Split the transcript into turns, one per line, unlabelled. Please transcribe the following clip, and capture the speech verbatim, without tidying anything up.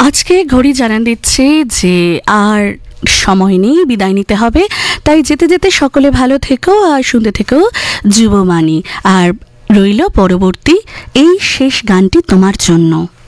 আজকে ঘড়ি জানান দিচ্ছে যে আর সময় নেই, বিদায় নিতে হবে। তাই যেতে যেতে সকলে ভালো থেকো আর শুনতে থেকো যুববাণী। আর রইল পরবর্তী এই শেষ গানটি তোমার জন্য।